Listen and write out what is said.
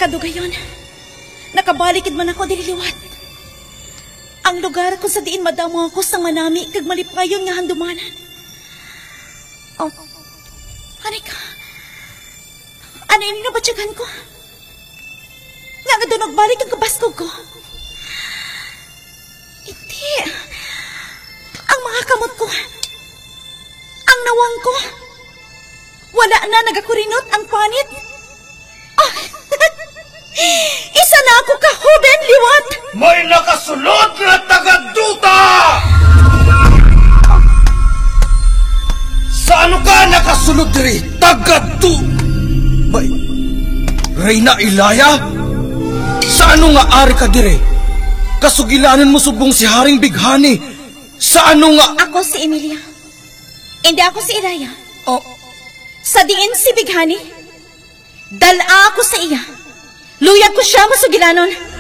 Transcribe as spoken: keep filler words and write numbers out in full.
kadugayon. Nakabalikid man ako dililiwat. Ang lugar kung sa diin madamo ako sa manami kag malipayon nga handumanan. Oh, hanay ka. Ano ini na batyagan ko? Nga nga doon nagbalik ang kabaskog ko. Hindi. Ang mga kamot ko. Ang nawang ko. Wala na nagakurinot ang panit. Oh, isa na ako kahuben, liwat! May nakasulod na tagaduta! Saan ka nakasulod diri? Tagadu... Bay... Reyna Ilaya? Saan nga ari ka diri? Kasugilanan mo subong si Haring Bighani. Saan nga... Ako si Emilia. Hindi ako si Ilaya. Oh... Sa diin si Bighani, dala ako sa iya. Luyag ko siya masugilanon.